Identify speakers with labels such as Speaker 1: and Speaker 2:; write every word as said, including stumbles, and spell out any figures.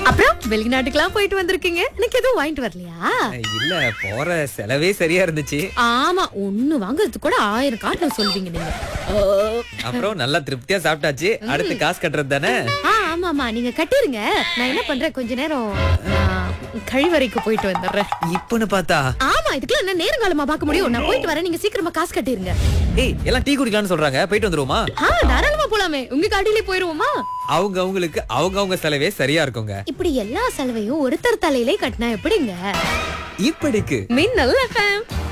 Speaker 1: அப்புறம் வெளிநாட்டுக்கெல்லாம் போயிட்டு வந்திருக்கீங்க, எனக்கு எதுவும் வாங்கிட்டு வரலையா?
Speaker 2: இல்ல, போற செலவே சரியா இருந்துச்சு.
Speaker 1: ஆமா, ஒண்ணு வாங்குறதுக்கு கூட ஆயிரம் காரணம் சொல்வீங்க நீங்க. ஓ.
Speaker 2: அப்புறம் நல்லா திருப்தியா சாப்பிட்டாச்சு. அடுத்து காசு கட்டுறது தானே.
Speaker 1: ஆ, ஆமா ஆமா, நீங்க கட்டிருங்க. நான் என்ன பண்றேன், கொஞ்ச நேரம் ஆ, கழிவறைக்கு போயிட்டு வந்துடுறேன்.
Speaker 2: இப்பன்னு பார்த்தா
Speaker 1: ஆமா, இதுக்கெல்லாம் என்ன நேரங்காலமா பார்க்க முடியும்? நான் போயிட்டு வரேன், நீங்க சீக்கிரமா காசு கட்டிருங்க.
Speaker 2: ஏய், எல்லாம் டீ குடிக்கலாம்னு சொல்றாங்க, போயிட்டு வந்துருவோமா?
Speaker 1: ஆ, தாராளமா போலாமே. உங்க காடியிலே போயிருவோமா?
Speaker 2: அவங்க அவங்களுக்கு அவங்க அவங்க செலவே சரியா இருக்குங்க.
Speaker 1: இப்படி எல்லா செலவையும் ஒருத்தர் தலையிலே கட்டினா எப்படிங்க?
Speaker 2: இப்படிக்கு
Speaker 1: மின்னல் எஃப்எம்.